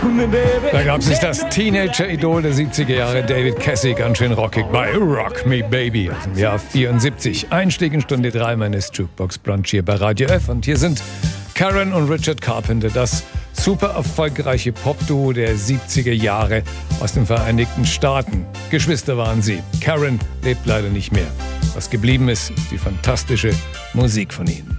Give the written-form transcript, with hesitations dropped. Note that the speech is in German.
Da gab sich das Teenager-Idol der 70er Jahre, David Cassie, ganz schön rockig bei Rock Me Baby aus dem Jahr 74. Einstieg in Stunde 3 meines Jukebox Brunch hier bei Radio F. Und hier sind Karen und Richard Carpenter, das super erfolgreiche Popduo der 70er Jahre aus den Vereinigten Staaten. Geschwister waren sie. Karen lebt leider nicht mehr. Was geblieben ist, ist die fantastische Musik von ihnen.